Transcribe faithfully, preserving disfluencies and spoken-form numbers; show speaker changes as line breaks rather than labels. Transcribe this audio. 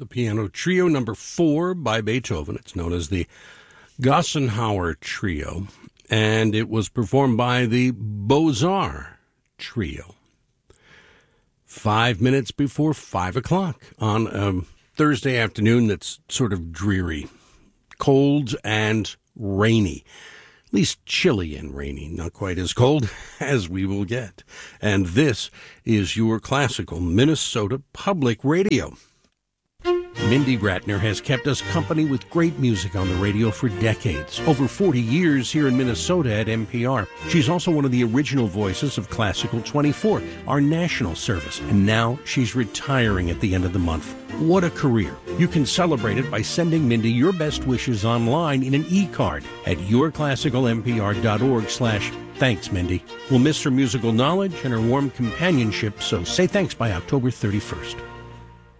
the piano trio number four by Beethoven. It's known as the Gassenhauer Trio, and it was performed by the Beaux-Arts Trio. Five minutes before five o'clock on a Thursday afternoon that's sort of dreary, cold and rainy. At least chilly and rainy, not quite as cold as we will get. And this is your classical Minnesota Public Radio. Mindy Ratner has kept us company with great music on the radio for decades, over forty years here in Minnesota at N P R. She's also one of the original voices of Classical twenty-four, our national service, and now she's retiring at the end of the month. What a career. You can celebrate it by sending Mindy your best wishes online in an e-card at yourclassicalnpr.org slash thanks, Mindy. We'll miss her musical knowledge and her warm companionship, so say thanks by October thirty-first.